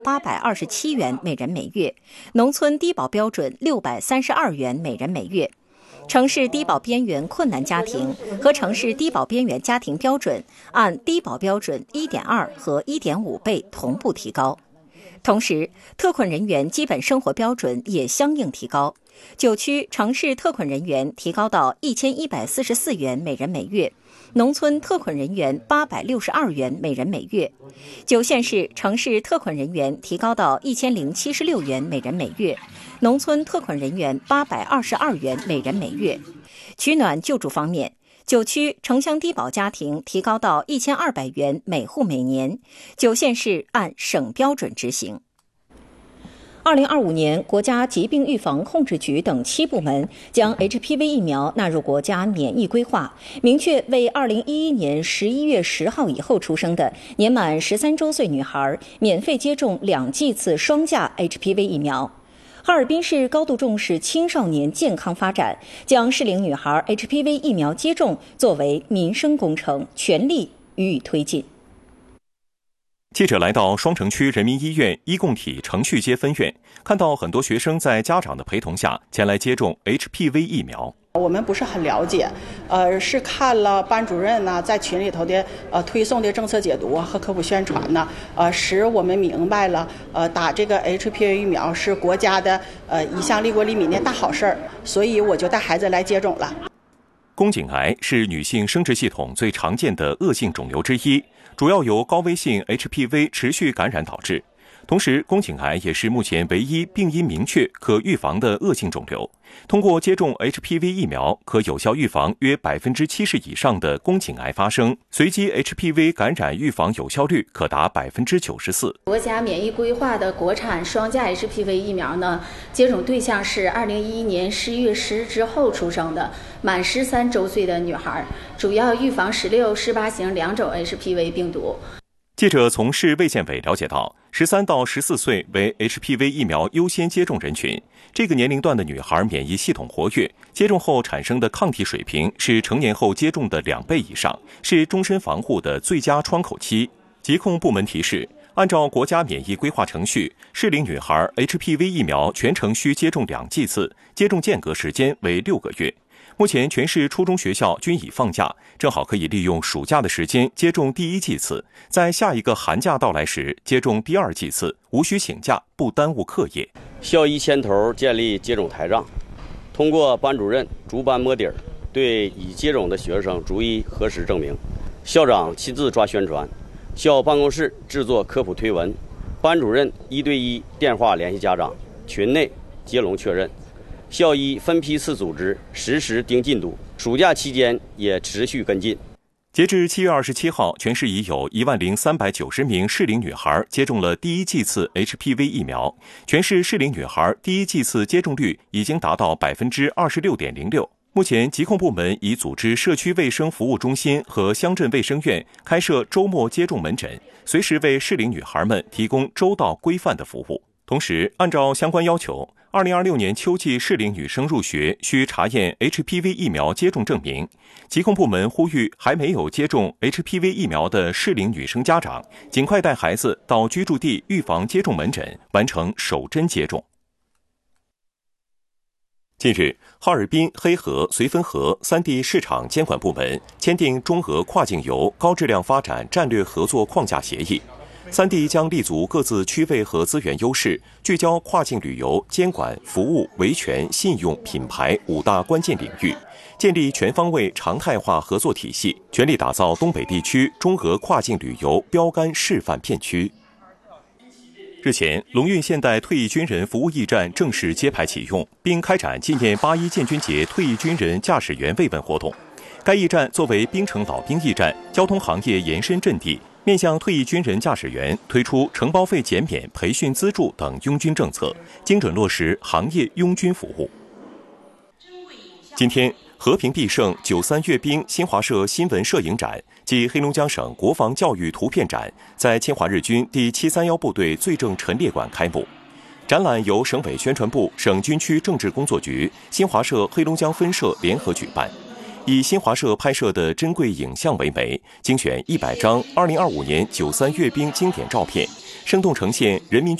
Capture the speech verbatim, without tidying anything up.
八百二十七元每人每月，农村低保标准六百三十二元每人每月。城市低保边缘困难家庭和城市低保边缘家庭标准按低保标准 一点二 和 一点五 倍同步提高。同时，特困人员基本生活标准也相应提高。九区城市特困人员提高到一千一百四十四元每人每月，农村特困人员八百六十二元每人每月。九县市城市特困人员提高到一千零七十六元每人每月，农村特困人员八百二十二元每人每月。取暖救助方面，九区城乡低保家庭提高到一千二百元每户每年，九县市按省标准执行。二零二五年，国家疾病预防控制局等七部门将 H P V 疫苗纳入国家免疫规划，明确为二零一一年十一月十号以后出生的年满十三周岁女孩免费接种两剂次双价 H P V 疫苗。哈尔滨市高度重视青少年健康发展，将适龄女孩 H P V 疫苗接种作为民生工程，全力予以推进。 记者来到双城区人民医院医共体程序街分院，看到很多学生在家长的陪同下前来接种 H P V 疫苗。 我们不是很了解，呃，是看了班主任呢在群里头的呃推送的政策解读和科普宣传呢，呃，使我们明白了，呃，打这个 H P V 疫苗是国家的呃一项利国利民的大好事儿，所以我就带孩子来接种了。 宫颈癌是女性生殖系统最常见的恶性肿瘤之一，主要由高危性 H P V 持续感染导致。同时，宫颈癌也是目前唯一病因明确、可预防的恶性肿瘤。通过接种 H P V 疫苗，可有效预防约百分之七十以上的宫颈癌发生，随机 H P V 感染预防有效率可达百分之九十四。 国家免疫规划的国产双价 H P V 疫苗呢，接种对象是二零一一年十一月十日之后出生的满十三周岁的女孩，主要预防十六、十八型两种 H P V 病毒。 记者从市卫健委了解到，十三到十四岁为 H P V 疫苗优先接种人群。这个年龄段的女孩免疫系统活跃，接种后产生的抗体水平是成年后接种的两倍以上，是终身防护的最佳窗口期。疾控部门提示，按照国家免疫规划程序，适龄女孩 H P V 疫苗全程需接种两剂次，接种间隔时间为六个月。目前全市初中学校均已放假，正好可以利用暑假的时间接种第一剂次，在下一个寒假到来时接种第二剂次，无需请假，不耽误课业。 校医牵头建立接种台账，通过班主任逐班摸底儿，对已接种的学生逐一核实证明。校长亲自抓宣传，校办公室制作科普推文，班主任一对一电话联系家长，群内接龙确认。校医分批次组织，实时盯进度，暑假期间也持续跟进。 截至七月二十七号，全市已有一万零三百九十名适龄女孩接种了第一剂次 H P V 疫苗，全市适龄女孩第一剂次接种率已经达到百分之二十六点零六。目前，疾控部门已组织社区卫生服务中心和乡镇卫生院开设周末接种门诊，随时为适龄女孩们提供周到规范的服务。同时，按照相关要求，二零二六年秋季适龄女生入学需查验 H P V 疫苗接种证明。疾控部门呼吁还没有接种 H P V 疫苗的适龄女生家长，尽快带孩子到居住地预防接种门诊完成首针接种。近日，哈尔滨、黑河、绥芬河三地市场监管部门签订中俄跨境游高质量发展战略合作框架协议。三地将立足各自区位和资源优势，聚焦跨境旅游监管、服务、维权、信用、品牌五大关键领域，建立全方位常态化合作体系，全力打造东北地区中俄跨境旅游标杆示范片区。日前，龙运现代退役军人服务驿站正式揭牌启用，并开展纪念八一建军节退役军人驾驶员慰问活动。该驿站作为冰城老兵驿站、交通行业延伸阵地，面向退役军人驾驶员推出承包费减免、培训资助等拥军政策，精准落实行业拥军服务。今天，和平必胜九三阅兵新华社新闻摄影展暨黑龙江省国防教育图片展在侵华日军第七三一部队罪证陈列馆开幕。展览由省委宣传部、省军区政治工作局、新华社黑龙江分社联合举办。 以新华社拍摄的珍贵影像为媒，精选一百张二零二五年九三阅兵经典照片，生动呈现人民军